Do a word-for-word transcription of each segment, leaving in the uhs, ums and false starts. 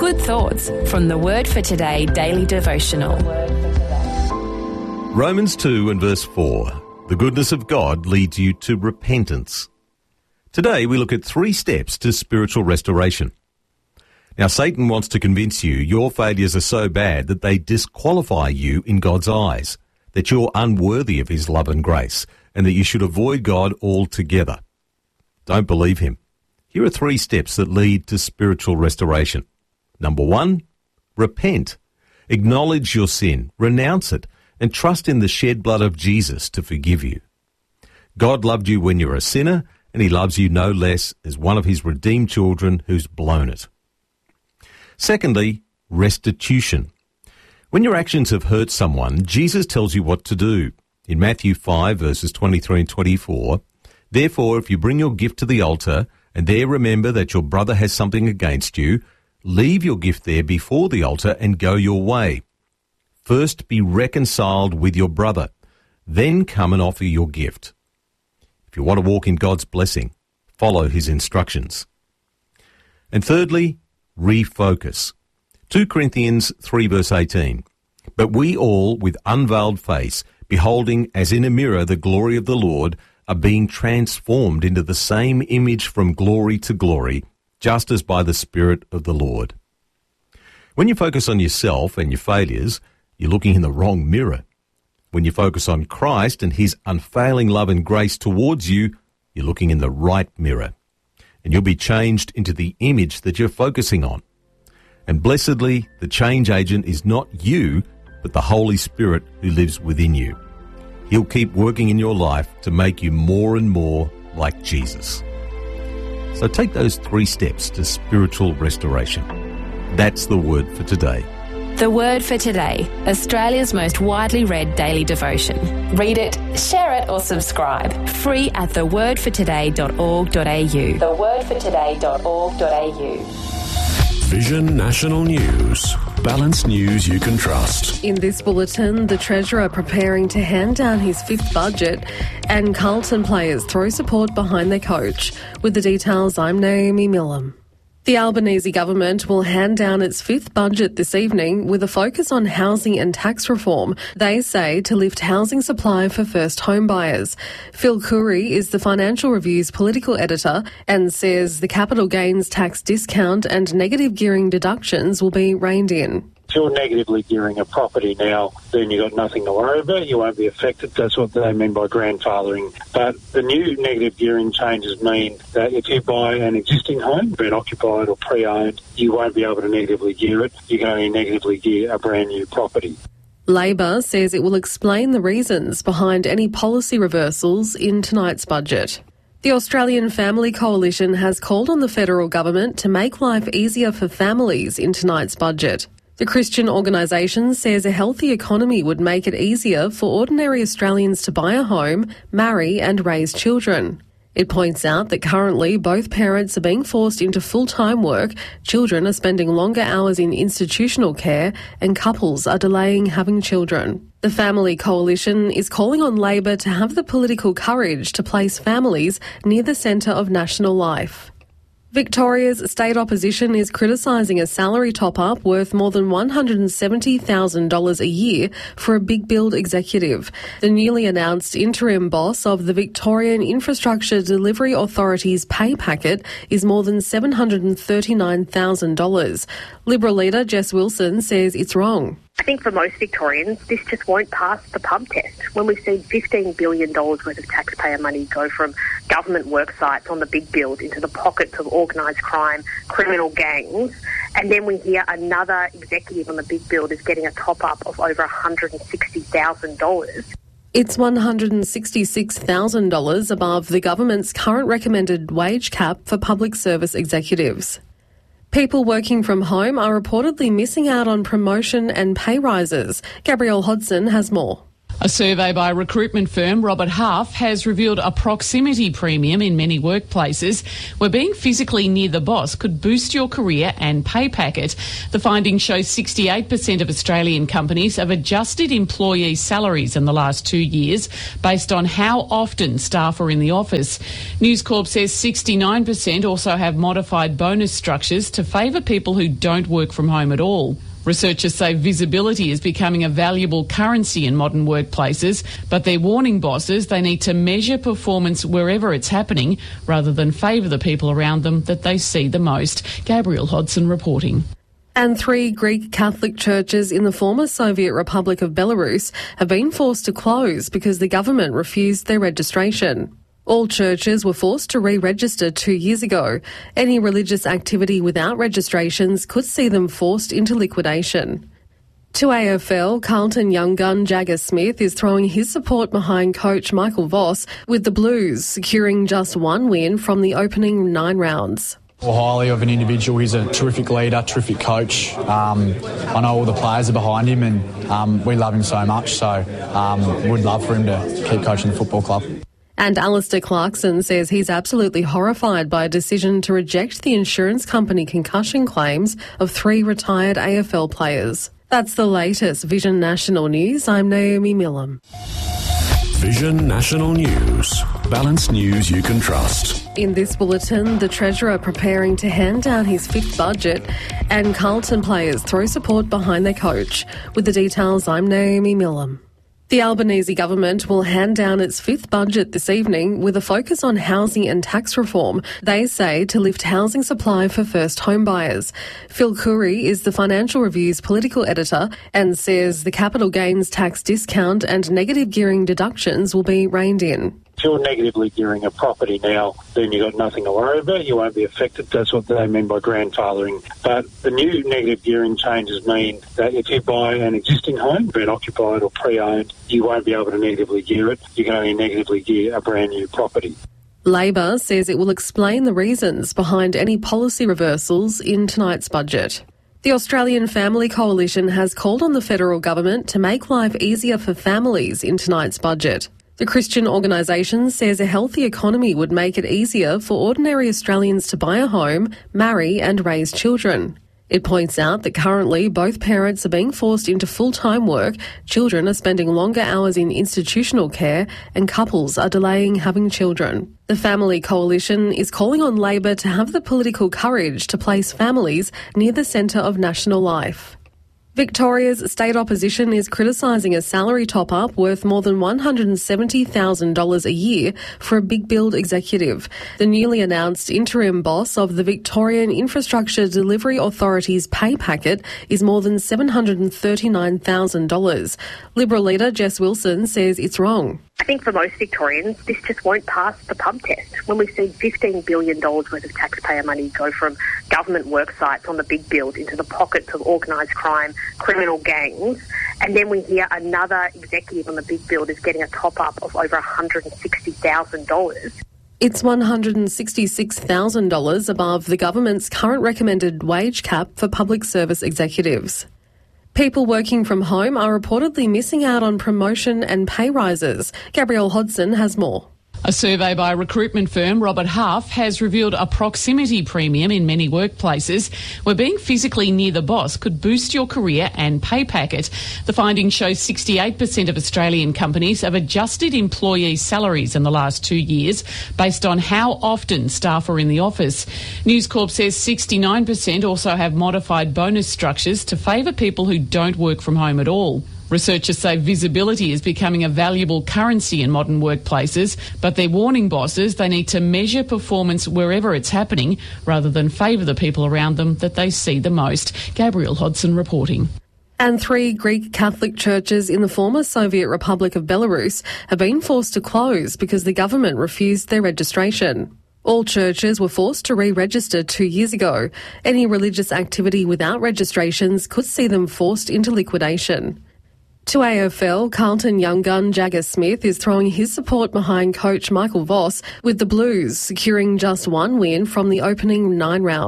Good thoughts from the Word for Today daily devotional. Romans two and verse four. The goodness of God leads you to repentance. Today we look at three steps to spiritual restoration. Now, Satan wants to convince you your failures are so bad that they disqualify you in God's eyes, that you're unworthy of his love and grace, and that you should avoid God altogether. Don't believe him. Here are three steps that lead to spiritual restoration. Number one, repent. Acknowledge your sin, renounce it, and trust in the shed blood of Jesus to forgive you. God loved you when you were a sinner, and he loves you no less as one of his redeemed children who's blown it. Secondly, restitution. When your actions have hurt someone, Jesus tells you what to do. In Matthew five, verses twenty-three and twenty-four, therefore, if you bring your gift to the altar, and there remember that your brother has something against you, leave your gift there before the altar and go your way. First be reconciled with your brother, then come and offer your gift. If you want to walk in God's blessing, follow his instructions. And thirdly, refocus. Second Corinthians three verse eighteen. But we all, with unveiled face, beholding as in a mirror the glory of the Lord, are being transformed into the same image from glory to glory, just as by the Spirit of the Lord. When you focus on yourself and your failures, you're looking in the wrong mirror. When you focus on Christ and his unfailing love and grace towards you, you're looking in the right mirror. And you'll be changed into the image that you're focusing on. And blessedly, the change agent is not you, but the Holy Spirit who lives within you. He'll keep working in your life to make you more and more like Jesus. So take those three steps to spiritual restoration. That's the Word for Today. The Word for Today, Australia's most widely read daily devotion. Read it, share it or subscribe. Free at the word for today dot org dot a u. the word for today dot org dot a u. Vision National News. Balanced news you can trust. In this bulletin, the Treasurer preparing to hand down his fifth budget, and Carlton players throw support behind their coach. With the details, I'm Naomi Millam. The Albanese government will hand down its fifth budget this evening with a focus on housing and tax reform, they say, to lift housing supply for first home buyers. Phil Curry is the Financial Review's political editor and says the capital gains tax discount and negative gearing deductions will be reined in. If you're negatively gearing a property now, then you've got nothing to worry about. You won't be affected. That's what they mean by grandfathering. But the new negative gearing changes mean that if you buy an existing home, been occupied or pre-owned, you won't be able to negatively gear it. You can only negatively gear a brand new property. Labor says it will explain the reasons behind any policy reversals in tonight's budget. The Australian Family Coalition has called on the federal government to make life easier for families in tonight's budget. The Christian organisation says a healthy economy would make it easier for ordinary Australians to buy a home, marry and raise children. It points out that currently both parents are being forced into full-time work, children are spending longer hours in institutional care, and couples are delaying having children. The Family Coalition is calling on Labor to have the political courage to place families near the centre of national life. Victoria's state opposition is criticising a salary top-up worth more than one hundred seventy thousand dollars a year for a big build executive. The newly announced interim boss of the Victorian Infrastructure Delivery Authority's pay packet is more than seven hundred thirty-nine thousand dollars. Liberal leader Jess Wilson says it's wrong. I think for most Victorians, this just won't pass the pub test. When we've seen fifteen billion dollars worth of taxpayer money go from government work sites on the big build into the pockets of organised crime, criminal gangs, and then we hear another executive on the big build is getting a top-up of over one hundred sixty thousand dollars. It's one hundred sixty-six thousand dollars above the government's current recommended wage cap for public service executives. People working from home are reportedly missing out on promotion and pay rises. Gabrielle Hodson has more. A survey by recruitment firm Robert Half has revealed a proximity premium in many workplaces where being physically near the boss could boost your career and pay packet. The findings show sixty-eight percent of Australian companies have adjusted employee salaries in the last two years based on how often staff are in the office. News Corp says sixty-nine percent also have modified bonus structures to favour people who don't work from home at all. Researchers say visibility is becoming a valuable currency in modern workplaces, but they're warning bosses they need to measure performance wherever it's happening rather than favour the people around them that they see the most. Gabrielle Hodson reporting. And three Greek Catholic churches in the former Soviet Republic of Belarus have been forced to close because the government refused their registration. All churches were forced to re-register two years ago. Any religious activity without registrations could see them forced into liquidation. To A F L, Carlton young gun Jagger Smith is throwing his support behind coach Michael Voss, with the Blues securing just one win from the opening nine rounds. Well, highly of an individual. He's a terrific leader, terrific coach. Um, I know all the players are behind him, and um, we love him so much, so um, would love for him to keep coaching the football club. And Alistair Clarkson says he's absolutely horrified by a decision to reject the insurance company concussion claims of three retired A F L players. That's the latest Vision National News. I'm Naomi Millam. Vision National News. Balanced news you can trust. In this bulletin, the Treasurer preparing to hand down his fifth budget, and Carlton players throw support behind their coach. With the details, I'm Naomi Millam. The Albanese government will hand down its fifth budget this evening with a focus on housing and tax reform, they say, to lift housing supply for first home buyers. Phil Curry is the Financial Review's political editor and says the capital gains tax discount and negative gearing deductions will be reined in. If you're negatively gearing a property now, then you've got nothing to worry about. You won't be affected. That's what they mean by grandfathering. But the new negative gearing changes mean that if you buy an existing home, be it occupied or pre-owned, you won't be able to negatively gear it. You can only negatively gear a brand new property. Labor says it will explain the reasons behind any policy reversals in tonight's budget. The Australian Family Coalition has called on the federal government to make life easier for families in tonight's budget. The Christian organisation says a healthy economy would make it easier for ordinary Australians to buy a home, marry and raise children. It points out that currently both parents are being forced into full-time work, children are spending longer hours in institutional care, and couples are delaying having children. The Family Coalition is calling on Labor to have the political courage to place families near the centre of national life. Victoria's state opposition is criticising a salary top-up worth more than one hundred seventy thousand dollars a year for a big build executive. The newly announced interim boss of the Victorian Infrastructure Delivery Authority's pay packet is more than seven hundred thirty-nine thousand dollars. Liberal leader Jess Wilson says it's wrong. I think for most Victorians, this just won't pass the pub test. When we've seen fifteen billion dollars worth of taxpayer money go from government work sites on the big build into the pockets of organised crime, criminal gangs, and then we hear another executive on the big build is getting a top-up of over one hundred sixty thousand dollars. It's one hundred sixty-six thousand dollars above the government's current recommended wage cap for public service executives. People working from home are reportedly missing out on promotion and pay rises. Gabrielle Hodson has more. A survey by recruitment firm Robert Half has revealed a proximity premium in many workplaces where being physically near the boss could boost your career and pay packet. The findings show sixty-eight percent of Australian companies have adjusted employee salaries in the last two years based on how often staff are in the office. News Corp says sixty-nine percent also have modified bonus structures to favour people who don't work from home at all. Researchers say visibility is becoming a valuable currency in modern workplaces, but they're warning bosses they need to measure performance wherever it's happening rather than favour the people around them that they see the most. Gabrielle Hodson reporting. And three Greek Catholic churches in the former Soviet Republic of Belarus have been forced to close because the government refused their registration. All churches were forced to re-register two years ago. Any religious activity without registrations could see them forced into liquidation. To A F L, Carlton young gun Jagger Smith is throwing his support behind coach Michael Voss, with the Blues securing just one win from the opening nine rounds.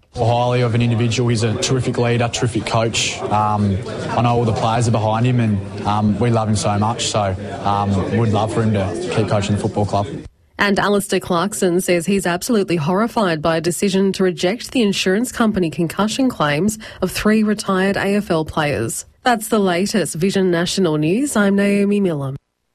Highly of an individual. He's a terrific leader, terrific coach. Um, I know all the players are behind him, and um, we love him so much. So um, would love for him to keep coaching the football club. And Alistair Clarkson says he's absolutely horrified by a decision to reject the insurance company concussion claims of three retired A F L players. That's the latest Vision National News. I'm Naomi Millam.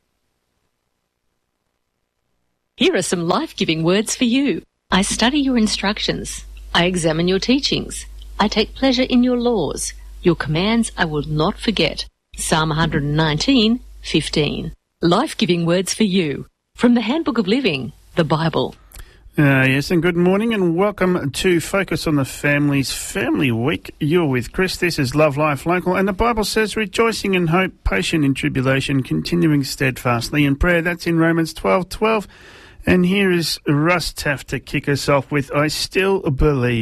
Here are some life-giving words for you. I study your instructions. I examine your teachings. I take pleasure in your laws. Your commands I will not forget. Psalm one nineteen, fifteen. Life-giving words for you. From the Handbook of Living, the Bible. Uh, yes, and good morning and welcome to Focus on the Family's Family Week. You're with Chris. This is Love Life Local, and the Bible says, rejoicing in hope, patient in tribulation, continuing steadfastly in prayer. That's in Romans twelve twelve. And here is Russ Taff to kick us off with I Still Believe.